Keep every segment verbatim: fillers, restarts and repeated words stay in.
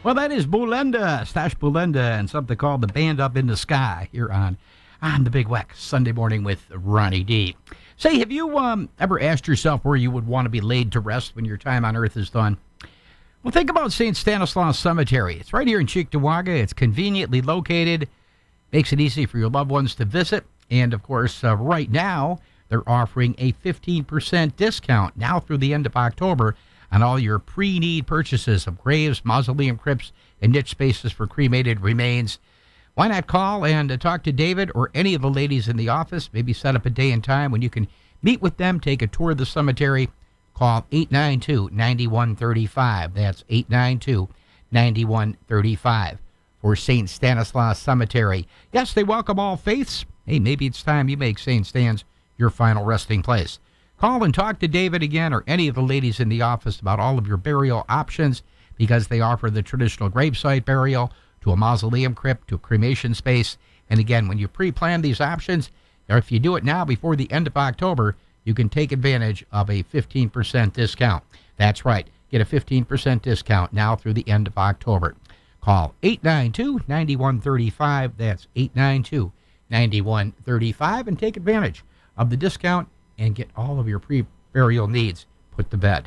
Well, that is Bulenda, Stash Bulenda, and something called The Band Up in the Sky here on, on the Big Weck, Sunday morning with Ronnie D. Say, have you um, ever asked yourself where you would want to be laid to rest when your time on Earth is done? Well, think about Saint Stanislaus Cemetery. It's right here in Cheektowaga. It's conveniently located, makes it easy for your loved ones to visit. And, of course, uh, right now, they're offering a fifteen percent discount now through the end of October on all your pre-need purchases of graves, mausoleum crypts, and niche spaces for cremated remains. Why not call and uh, talk to David or any of the ladies in the office? Maybe set up a day and time when you can meet with them, take a tour of the cemetery. Call eight nine two, nine one three five. That's eight nine two, nine one three five for Saint Stanislaus Cemetery. Yes, they welcome all faiths. Hey, maybe it's time you make Saint Stan's your final resting place. Call and talk to David again or any of the ladies in the office about all of your burial options because they offer the traditional gravesite burial to a mausoleum crypt to a cremation space. And again, when you pre-plan these options, or if you do it now before the end of October, you can take advantage of a fifteen percent discount. That's right. Get a fifteen percent discount now through the end of October. Call eight nine two, nine one three five. That's eight nine two, nine one three five and take advantage of the discount and get all of your pre-burial needs put to bed.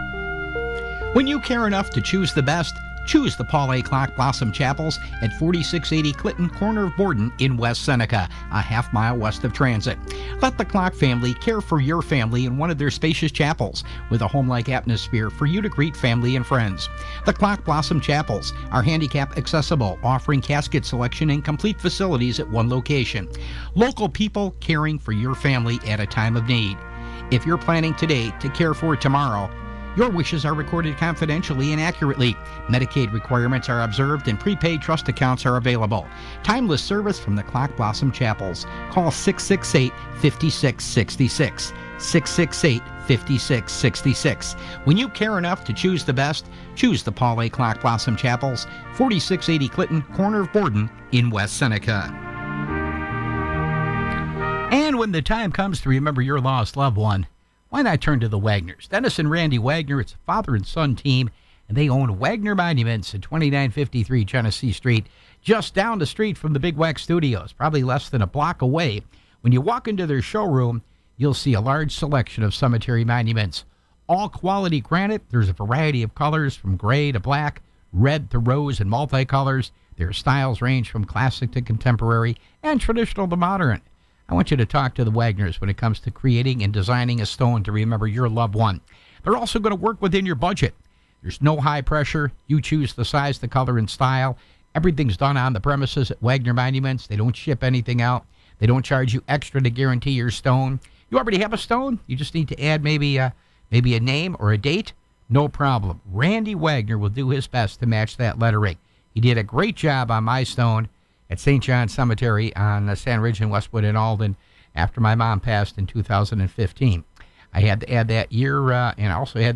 When you care enough to choose the best, choose the Paul A. Clock Blossom Chapels at forty-six eighty Clinton, corner of Borden in West Seneca, a half mile west of transit. Let the Clock family care for your family in one of their spacious chapels with a home-like atmosphere for you to greet family and friends. The Clock Blossom Chapels are handicap accessible, offering casket selection and complete facilities at one location. Local people caring for your family at a time of need. If you're planning today to care for tomorrow, your wishes are recorded confidentially and accurately. Medicaid requirements are observed and prepaid trust accounts are available. Timeless service from the Clock Blossom Chapels. Call six six eight, five six six six. six six eight, five six six six. When you care enough to choose the best, choose the Paul A. Clock Blossom Chapels, forty-six eighty Clinton, corner of Borden in West Seneca. And when the time comes to remember your lost loved one, why not turn to the Wagners? Dennis and Randy Wagner, it's a father and son team, and they own Wagner Monuments at twenty-nine fifty-three Genesee Street, just down the street from the Big Weck Studios, probably less than a block away. When you walk into their showroom, you'll see a large selection of cemetery monuments. All quality granite. There's a variety of colors from gray to black, red to rose, and multicolors. Their styles range from classic to contemporary and traditional to modern. I want you to talk to the Wagners when it comes to creating and designing a stone to remember your loved one. They're also going to work within your budget. There's no high pressure. You choose the size, the color, and style. Everything's done on the premises at Wagner Monuments. They don't ship anything out. They don't charge you extra to guarantee your stone. You already have a stone. You just need to add maybe a, maybe a name or a date. No problem. Randy Wagner will do his best to match that lettering. He did a great job on my stone at Saint John Cemetery on uh, Sand Ridge in Westwood and Alden after my mom passed in two thousand fifteen. I had to add that year, uh, and I also had